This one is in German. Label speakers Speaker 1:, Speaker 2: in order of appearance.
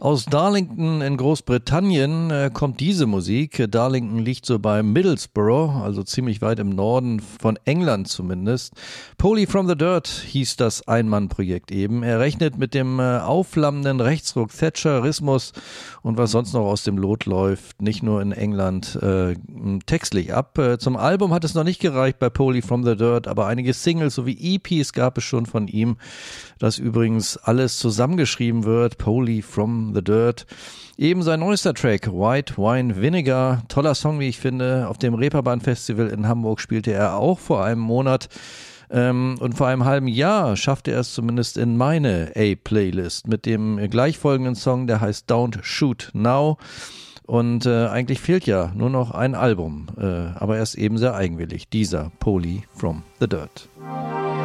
Speaker 1: Aus Darlington in Großbritannien kommt diese Musik. Darlington liegt so bei Middlesbrough, also ziemlich weit im Norden von England zumindest. Polly from the Dirt hieß das Ein-Mann-Projekt eben. Er rechnet mit dem aufflammenden Rechtsruck, Thatcherismus und was sonst noch aus dem Lot läuft, nicht nur in England, textlich ab. Zum Album hat es noch nicht gereicht bei Polly from the Dirt, aber einige Singles sowie EPs gab es schon von ihm, das übrigens alles zusammengeschrieben wird. Polly from the Dirt. Eben sein neuester Track, White Wine Vinegar. Toller Song, wie ich finde. Auf dem Reeperbahn-Festival in Hamburg spielte er auch vor einem Monat. Und vor einem halben Jahr schaffte er es zumindest in meine A-Playlist mit dem gleichfolgenden Song, der heißt Don't Shoot Now. Und eigentlich fehlt ja nur noch ein Album. Aber er ist eben sehr eigenwillig. Dieser Polly from the Dirt.